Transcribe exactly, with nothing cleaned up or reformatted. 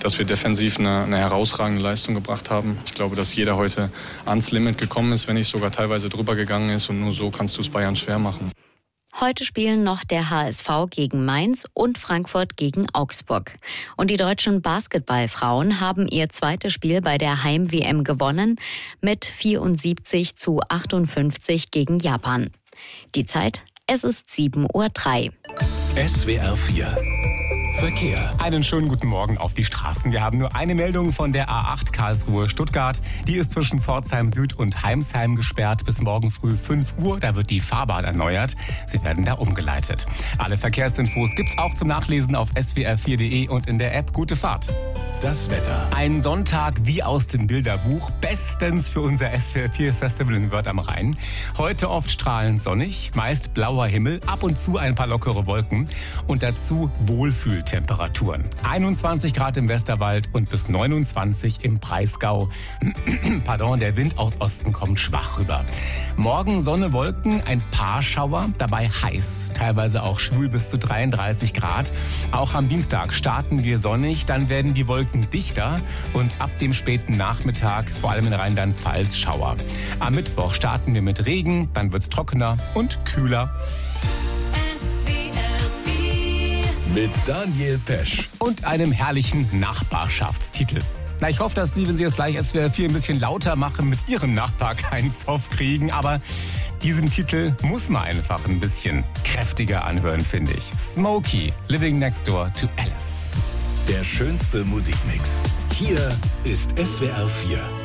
dass wir defensiv eine, eine herausragende Leistung gebracht haben. Ich glaube, dass jeder heute ans Limit gekommen ist, wenn nicht sogar teilweise drüber gegangen ist. Und nur so kannst du es Bayern schwer machen. Heute spielen noch der H S V gegen Mainz und Frankfurt gegen Augsburg. Und die deutschen Basketballfrauen haben ihr zweites Spiel bei der Heim-W M gewonnen mit vierundsiebzig zu achtundfünfzig gegen Japan. Die Zeit, es ist sieben Uhr drei. S W R vier Verkehr. Einen schönen guten Morgen auf die Straßen. Wir haben nur eine Meldung von der A acht Karlsruhe-Stuttgart. Die ist zwischen Pforzheim Süd und Heimsheim gesperrt bis morgen früh fünf Uhr. Da wird die Fahrbahn erneuert. Sie werden da umgeleitet. Alle Verkehrsinfos gibt's auch zum Nachlesen auf s w r vier punkt d e und in der App Gute Fahrt. Das Wetter. Ein Sonntag wie aus dem Bilderbuch. Bestens für unser S W R vier Festival in Wörth am Rhein. Heute oft strahlend sonnig, meist blauer Himmel, ab und zu ein paar lockere Wolken und dazu Wohlfühltemperaturen. einundzwanzig Grad im Westerwald und bis neunundzwanzig im Breisgau. Pardon, der Wind aus Osten kommt schwach rüber. Morgen Sonne, Wolken, ein paar Schauer, dabei heiß. Teilweise auch schwül bis zu dreiunddreißig Grad. Auch am Dienstag starten wir sonnig, dann werden die Wolken dichter und ab dem späten Nachmittag, vor allem in Rheinland-Pfalz, Schauer. Am Mittwoch starten wir mit Regen, dann wird's trockener und kühler. Mit Daniel Pesch. Und einem herrlichen Nachbarschaftstitel. Na, ich hoffe, dass Sie, wenn Sie jetzt gleich S W R vier ein bisschen lauter machen, mit Ihrem Nachbar keinen Zoff kriegen. Aber diesen Titel muss man einfach ein bisschen kräftiger anhören, finde ich. Smokey, Living Next Door to Alice. Der schönste Musikmix. Hier ist S W R vier.